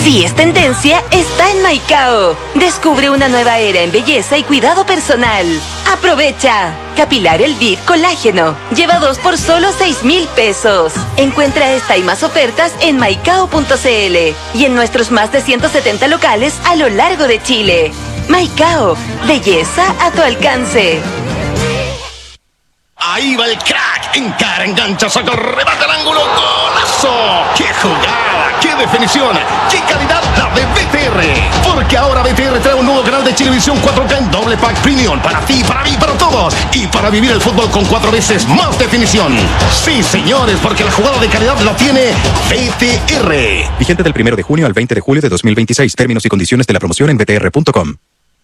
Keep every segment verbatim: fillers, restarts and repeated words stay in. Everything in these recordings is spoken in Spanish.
Si es tendencia, está en Maicao. Descubre una nueva era en belleza y cuidado personal. ¡Aprovecha! Capilar Elvive Colágeno. Lleva dos por solo seis mil pesos. Encuentra esta y más ofertas en maicao punto c l y en nuestros más de ciento setenta locales a lo largo de Chile. Maicao, belleza a tu alcance. Ahí va el crack, encara, engancha, saca, remata al ángulo, ¡golazo! ¡Qué jugada! ¡Qué definición! ¡Qué calidad la de B T R! Porque ahora B T R trae un nuevo canal de Chilevisión cuatro K en doble pack premium para ti, para mí, para todos, y para vivir el fútbol con cuatro veces más definición. Sí, señores, porque la jugada de calidad la tiene B T R. Vigente del primero de junio al veinte de julio de dos mil veintiséis. Términos y condiciones de la promoción en b t r punto com.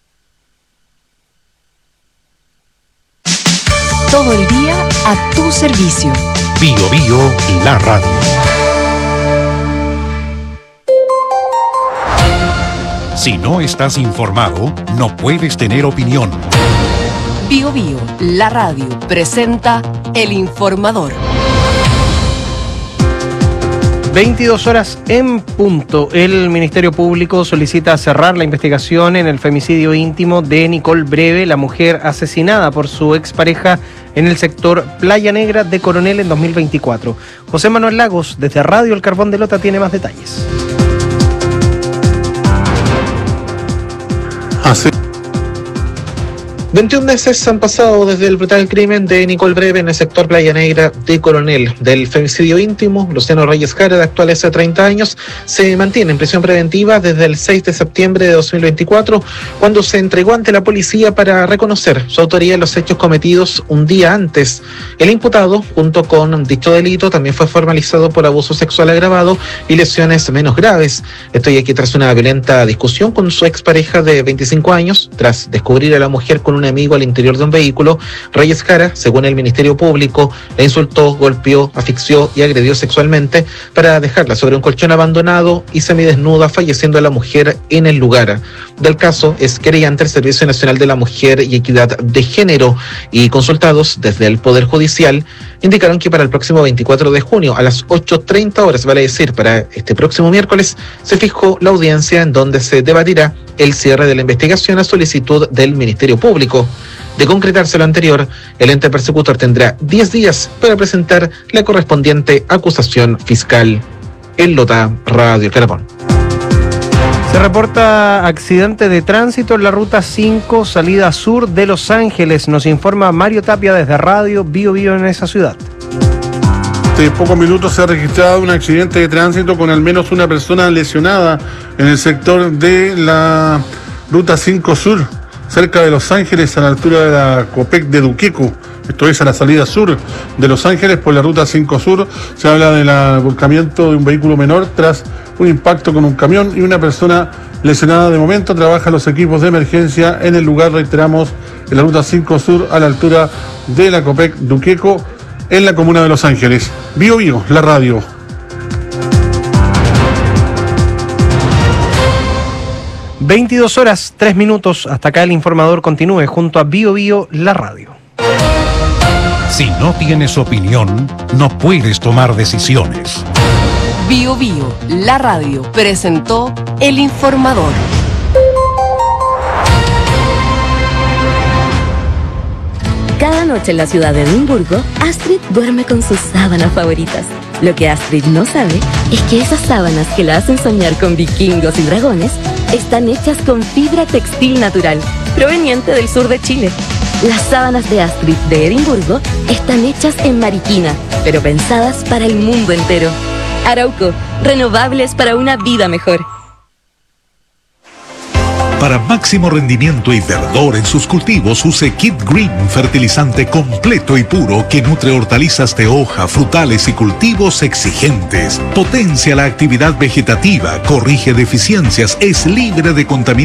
Todo el día a tu servicio. Bio Bio, la radio. Si no estás informado, no puedes tener opinión. Bio Bio, la radio, presenta El Informador. veintidós horas en punto. El Ministerio Público solicita cerrar la investigación en el femicidio íntimo de Nicole Breve, la mujer asesinada por su expareja en el sector Playa Negra de Coronel en dos mil veinticuatro. José Manuel Lagos, desde Radio El Carbón de Lota, tiene más detalles. Así. veintiún meses han pasado desde el brutal crimen de Nicole Breve en el sector Playa Negra de Coronel. Del femicidio íntimo, Luciano Reyes Jara, de actuales treinta años, se mantiene en prisión preventiva desde el seis de septiembre de dos mil veinticuatro, cuando se entregó ante la policía para reconocer su autoría en los hechos cometidos un día antes. El imputado, junto con dicho delito, también fue formalizado por abuso sexual agravado y lesiones menos graves. Estoy aquí tras una violenta discusión con su expareja de veinticinco años, tras descubrir a la mujer con un amigo al interior de un vehículo. Reyes Jara, según el Ministerio Público, la insultó, golpeó, asfixió y agredió sexualmente para dejarla sobre un colchón abandonado y semidesnuda, falleciendo la mujer en el lugar. Del caso es querellante el Servicio Nacional de la Mujer y Equidad de Género, y consultados desde el Poder Judicial indicaron que para el próximo veinticuatro de junio a las ocho treinta horas, vale decir para este próximo miércoles, se fijó la audiencia en donde se debatirá el cierre de la investigación a solicitud del Ministerio Público. De concretarse lo anterior, el ente persecutor tendrá diez días para presentar la correspondiente acusación fiscal. En Lota, Radio Carbón. Se reporta accidente de tránsito en la ruta cinco, salida sur de Los Ángeles. Nos informa Mario Tapia desde Radio Bio Bio en esa ciudad. Hace pocos minutos se ha registrado un accidente de tránsito con al menos una persona lesionada en el sector de la ruta cinco sur, cerca de Los Ángeles, a la altura de la Copec de Duqueco. Esto es a la salida sur de Los Ángeles por la ruta cinco sur. Se habla del volcamiento de un vehículo menor tras un impacto con un camión y una persona lesionada. De momento trabajan los equipos de emergencia en el lugar, reiteramos, en la ruta cinco sur a la altura de la Copec Duqueco, en la comuna de Los Ángeles. Bio Bio, la radio. veintidós horas, tres minutos. Hasta acá el informador continúe junto a Bio Bio, la radio. Si no tienes opinión, no puedes tomar decisiones. Bio Bio, la radio, presentó El Informador. Cada noche en la ciudad de Edimburgo, Astrid duerme con sus sábanas favoritas. Lo que Astrid no sabe es que esas sábanas que la hacen soñar con vikingos y dragones están hechas con fibra textil natural, proveniente del sur de Chile. Las sábanas de Astrid de Edimburgo están hechas en Mariquina, pero pensadas para el mundo entero. Arauco, renovables para una vida mejor. Para máximo rendimiento y verdor en sus cultivos, use Kid Green, fertilizante completo y puro que nutre hortalizas de hoja, frutales y cultivos exigentes. Potencia la actividad vegetativa, corrige deficiencias, es libre de contaminación